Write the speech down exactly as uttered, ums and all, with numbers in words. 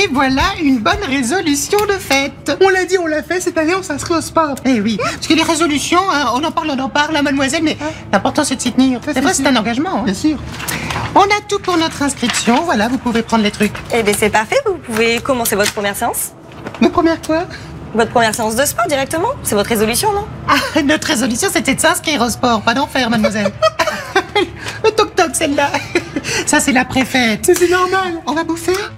Et voilà une bonne résolution de fête. On l'a dit, on l'a fait, cette année on s'inscrit au sport. Eh oui, parce que les résolutions, hein, on en parle, on en parle, hein, mademoiselle, mais l'important c'est de s'y tenir. C'est vrai, c'est un engagement. Hein. Bien sûr. On a tout pour notre inscription, voilà, vous pouvez prendre les trucs. Eh bien, c'est parfait, vous pouvez commencer votre première séance. Ma première quoi? Votre première séance de sport directement. C'est votre résolution, non? Ah, notre résolution, c'était de s'inscrire au sport, pas d'en faire, mademoiselle. Le toc-toc, celle-là. Ça, c'est la préfète. Mais c'est normal. On va bouffer?